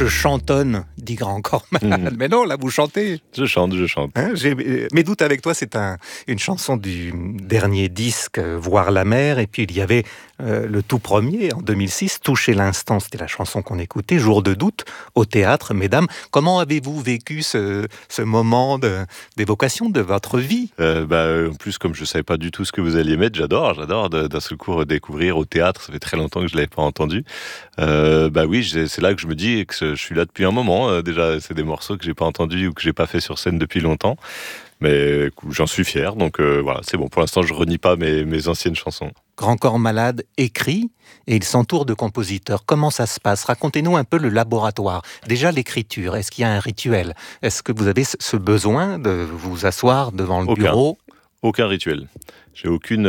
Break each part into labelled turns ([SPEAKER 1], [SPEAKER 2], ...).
[SPEAKER 1] Je chantonne, dit Grand Corps Malade. Mais non, là, vous chantez.
[SPEAKER 2] Je chante.
[SPEAKER 1] Hein, Mes doutes avec toi, c'est une chanson du dernier disque, Voir la mer. Et puis, il y avait le tout premier, en 2006, Toucher l'instant. C'était la chanson qu'on écoutait, Jour de doute, au théâtre, mesdames. Comment avez-vous vécu ce moment d'évocation de votre vie ?
[SPEAKER 2] En plus, comme je ne savais pas du tout ce que vous alliez mettre, j'adore d'un seul coup redécouvrir au théâtre. Ça fait très longtemps que je ne l'avais pas entendu. Oui, c'est là que je me dis que je suis là depuis un moment. Déjà, c'est des morceaux que j'ai pas entendus ou que j'ai pas fait sur scène depuis longtemps. Mais j'en suis fier, donc voilà, c'est bon. Pour l'instant, je renie pas mes anciennes chansons.
[SPEAKER 1] Grand Corps Malade écrit et il s'entoure de compositeurs. Comment ça se passe ? Racontez-nous un peu le laboratoire. Déjà, l'écriture, est-ce qu'il y a un rituel ? Est-ce que vous avez ce besoin de vous asseoir devant le bureau ?
[SPEAKER 2] Aucun rituel. J'ai aucune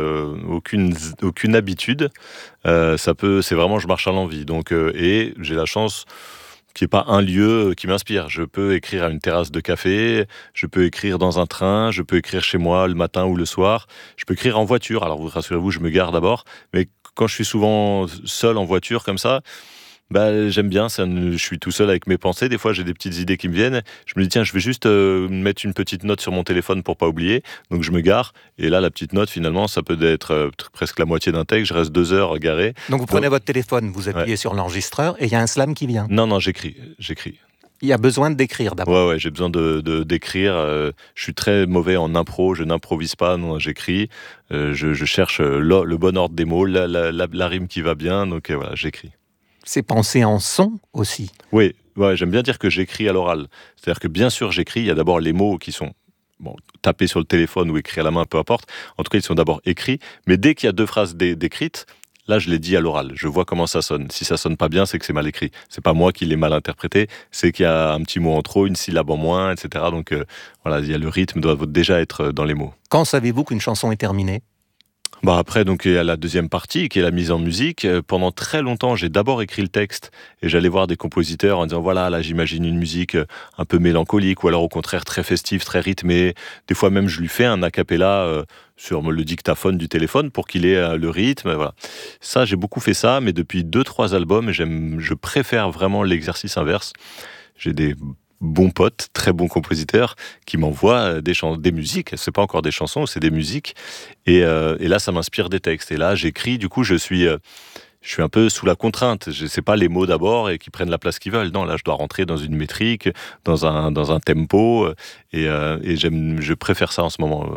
[SPEAKER 2] habitude. C'est vraiment, je marche à l'envie. Donc, et j'ai la chance qu'il n'y ait pas un lieu qui m'inspire. Je peux écrire à une terrasse de café, je peux écrire dans un train, je peux écrire chez moi le matin ou le soir, je peux écrire en voiture. Alors, rassurez-vous, je me gare d'abord. Mais quand je suis souvent seul en voiture comme ça, j'aime bien, je suis tout seul avec mes pensées. Des fois, j'ai des petites idées qui me viennent. Je me dis, tiens, je vais juste mettre une petite note sur mon téléphone pour pas oublier. Donc, je me gare. Et là, la petite note, finalement, ça peut être presque la moitié d'un texte. Je reste 2 heures garé.
[SPEAKER 1] Donc, vous prenez votre téléphone, vous appuyez sur l'enregistreur et il y a un slam qui vient.
[SPEAKER 2] Non, j'écris.
[SPEAKER 1] Il y a besoin d'écrire d'abord.
[SPEAKER 2] Ouais, j'ai besoin d'écrire. Je suis très mauvais en impro, je n'improvise pas, non, j'écris. Je cherche le bon ordre des mots, la rime qui va bien. Donc voilà, j'écris.
[SPEAKER 1] C'est pensé en son aussi.
[SPEAKER 2] Oui, j'aime bien dire que j'écris à l'oral. C'est-à-dire que bien sûr j'écris, il y a d'abord les mots qui sont tapés sur le téléphone ou écrits à la main, peu importe. En tout cas, ils sont d'abord écrits. Mais dès qu'il y a 2 phrases décrites, là, je les dis à l'oral. Je vois comment ça sonne. Si ça sonne pas bien, c'est que c'est mal écrit. C'est pas moi qui l'ai mal interprété, c'est qu'il y a un petit mot en trop, une syllabe en moins, etc. Donc voilà, le rythme doit déjà être dans les mots.
[SPEAKER 1] Quand savez-vous qu'une chanson est terminée ?
[SPEAKER 2] Après, donc, il y a la deuxième partie, qui est la mise en musique. Pendant très longtemps, j'ai d'abord écrit le texte et j'allais voir des compositeurs en disant, voilà, là, j'imagine une musique un peu mélancolique ou alors au contraire très festive, très rythmée. Des fois même, je lui fais un a cappella sur le dictaphone du téléphone pour qu'il ait le rythme. Voilà. Ça, j'ai beaucoup fait ça, mais depuis 2-3 albums, je préfère vraiment l'exercice inverse. J'ai des bons potes, très bons compositeurs, qui m'envoient des musiques. C'est pas encore des chansons, c'est des musiques. Et là, ça m'inspire des textes. Et là, j'écris. Du coup, je suis un peu sous la contrainte. Je sais pas les mots d'abord et qui prennent la place qu'ils veulent. Non, là, je dois rentrer dans une métrique, dans un tempo. Et je préfère ça en ce moment.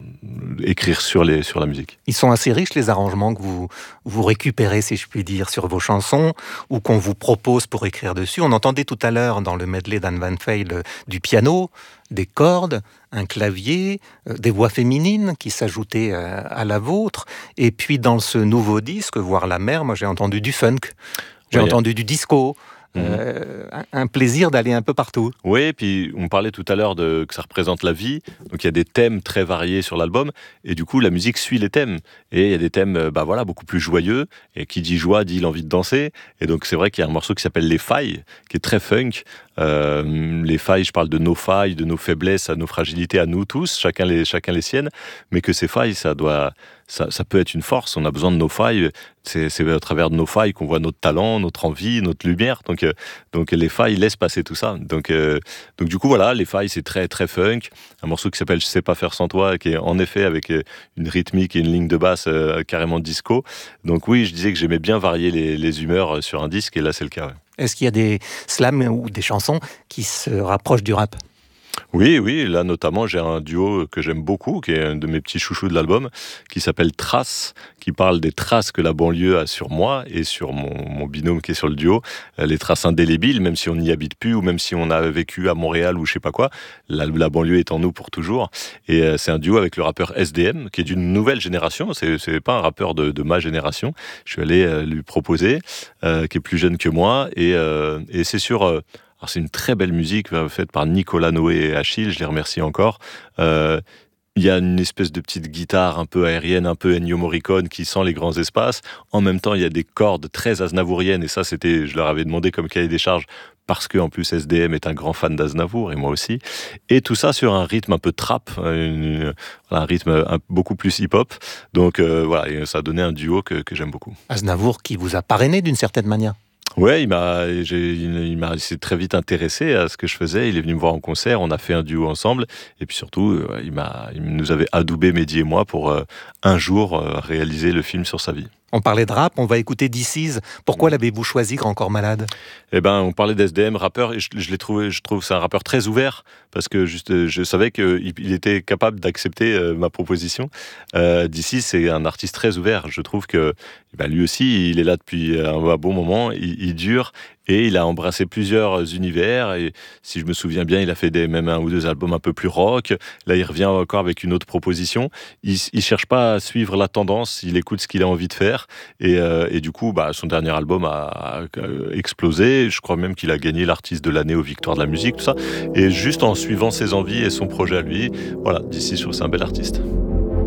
[SPEAKER 2] Écrire sur la musique.
[SPEAKER 1] Ils sont assez riches, les arrangements que vous récupérez, si je puis dire, sur vos chansons ou qu'on vous propose pour écrire dessus. On entendait tout à l'heure dans le medley d'Anne Van Veil du piano, des cordes, un clavier, des voix féminines qui s'ajoutaient à la vôtre. Et puis dans ce nouveau disque, Voir la mer, moi j'ai entendu du funk, j'ai entendu du disco. Un plaisir d'aller un peu partout.
[SPEAKER 2] Oui, et puis on parlait tout à l'heure que ça représente la vie, donc il y a des thèmes très variés sur l'album, et du coup la musique suit les thèmes, et il y a des thèmes beaucoup plus joyeux, et qui dit joie dit l'envie de danser, et donc c'est vrai qu'il y a un morceau qui s'appelle Les Failles, qui est très funk. Les failles, je parle de nos failles, de nos faiblesses, à nos fragilités, à nous tous, chacun les siennes, mais que ces failles, ça peut être une force. On a besoin de nos failles. C'est à travers de nos failles qu'on voit notre talent, notre envie, notre lumière. Donc les failles laissent passer tout ça. Donc du coup voilà, les failles c'est très très funk. Un morceau qui s'appelle Je sais pas faire sans toi, qui est en effet avec une rythmique et une ligne de basse carrément disco. Donc oui, je disais que j'aimais bien varier les humeurs sur un disque, et là c'est le cas. Ouais.
[SPEAKER 1] Est-ce qu'il y a des slams ou des chansons qui se rapprochent du rap ?
[SPEAKER 2] Oui, là notamment j'ai un duo que j'aime beaucoup, qui est un de mes petits chouchous de l'album, qui s'appelle Traces, qui parle des traces que la banlieue a sur moi et sur mon binôme qui est sur le duo, les traces indélébiles, même si on n'y habite plus ou même si on a vécu à Montréal ou je sais pas quoi, la banlieue est en nous pour toujours. Et c'est un duo avec le rappeur SDM, qui est d'une nouvelle génération, c'est pas un rappeur de ma génération, je suis allé lui proposer, qui est plus jeune que moi, et c'est sur... Alors c'est une très belle musique faite par Nicolas Noé et Achille, je les remercie encore. Il y a une espèce de petite guitare un peu aérienne, un peu Ennio Morricone qui sent les grands espaces. En même temps, il y a des cordes très aznavouriennes, et ça, je leur avais demandé comme cahier des charges, parce qu'en plus SDM est un grand fan d'Aznavour, et moi aussi. Et tout ça sur un rythme un peu trap, un rythme beaucoup plus hip-hop. Donc voilà, et ça a donné un duo que j'aime beaucoup.
[SPEAKER 1] Aznavour qui vous a parrainé d'une certaine manière.
[SPEAKER 2] Ouais, il s'est très vite intéressé à ce que je faisais. Il est venu me voir en concert, on a fait un duo ensemble. Et puis surtout, il nous avait adoubé, Mehdi et moi, pour un jour réaliser le film sur sa vie.
[SPEAKER 1] On parlait de rap, on va écouter This Is. Pourquoi l'avez-vous choisi, Grand Corps Malade ?
[SPEAKER 2] Eh ben, on parlait d'SDM, rappeur, et je trouve que c'est un rappeur très ouvert, parce que je savais qu'il était capable d'accepter ma proposition. D'ici, c'est un artiste très ouvert. Je trouve que lui aussi, il est là depuis un bon moment, il dure, et il a embrassé plusieurs univers. Et si je me souviens bien, il a fait même 1 ou 2 albums un peu plus rock. Là, il revient encore avec une autre proposition. Il cherche pas à suivre la tendance, il écoute ce qu'il a envie de faire. Et du coup, son dernier album a explosé. Je crois même qu'il a gagné l'artiste de l'année aux Victoires de la musique, tout ça. Et juste en suivant ses envies et son projet à lui, voilà, d'ici, je trouve que c'est un bel artiste.